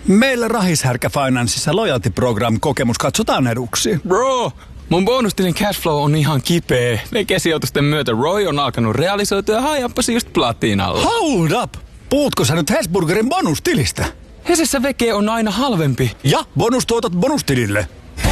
Meillä Rahishärkä Financeissa Loyalty Program -kokemus katsotaan eduksi. Bro, mun bonustilin cashflow on ihan kipeä. Vekesijoitusten myötä Roy on alkanut realisoitua ja hajappasi just platinalla. Hold up! Puhutko sä nyt Hesburgerin bonustilistä? Hesessä veke on aina halvempi. Ja bonustuotot bonustilille.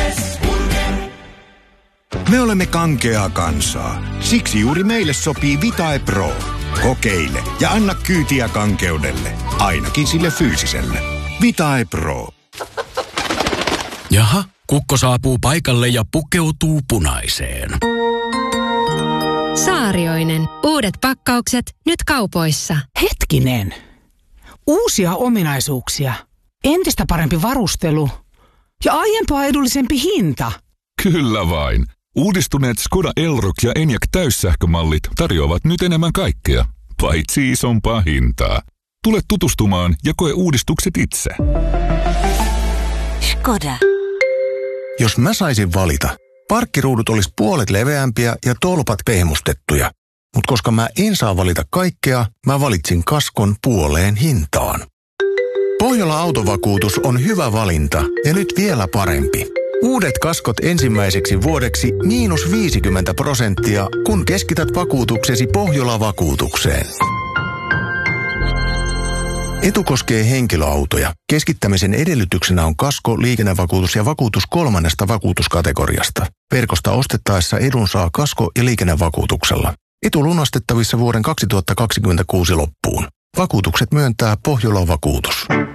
Me olemme kankeaa kansaa. Siksi juuri meille sopii Vitae Pro. Kokeile ja anna kyytiä kankeudelle. Ainakin sille fyysiselle. Vitae Pro. Jaha, kukko saapuu paikalle ja pukeutuu punaiseen. Saarioinen. Uudet pakkaukset nyt kaupoissa. Hetkinen. Uusia ominaisuuksia. Entistä parempi varustelu. Ja aiempaa edullisempi hinta. Kyllä vain. Uudistuneet Skoda Elroq ja Enyaq täyssähkömallit tarjoavat nyt enemmän kaikkea, paitsi isompaa hintaa. Tule tutustumaan ja koe uudistukset itse. Skoda. Jos mä saisin valita, parkkiruudut olisi puolet leveämpiä ja tolpat pehmustettuja. Mutta koska mä en saa valita kaikkea, mä valitsin kaskon puoleen hintaan. Pohjola Autovakuutus on hyvä valinta ja nyt vielä parempi. Uudet kaskot ensimmäiseksi vuodeksi -50%, kun keskität vakuutuksesi Pohjola-vakuutukseen. Etu koskee henkilöautoja. Keskittämisen edellytyksenä on kasko, liikennevakuutus ja vakuutus 3. vakuutuskategoriasta. Verkosta ostettaessa edun saa kasko- ja liikennevakuutuksella. Etu lunastettavissa vuoden 2026 loppuun. Vakuutukset myöntää Pohjola-vakuutus.